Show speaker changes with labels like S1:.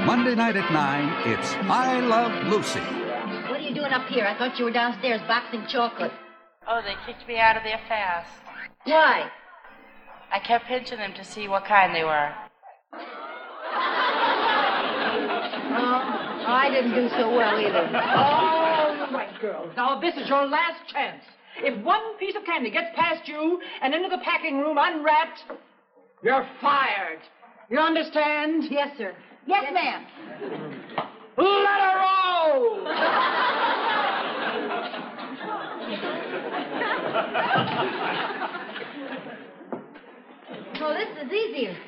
S1: Monday night at 9, it's I Love Lucy.
S2: What are you doing up here? I thought you were downstairs boxing chocolate.
S3: Oh, they kicked me out of there fast.
S2: Why?
S3: I kept pinching them to see what kind they were.
S2: Oh, I didn't do so well either.
S4: All right, girls. Now, this is your last chance. If one piece of candy gets past you and into the packing room unwrapped, you're fired. You understand?
S2: Yes, sir. Yes, ma'am.
S4: Let her roll!
S2: So this is easier.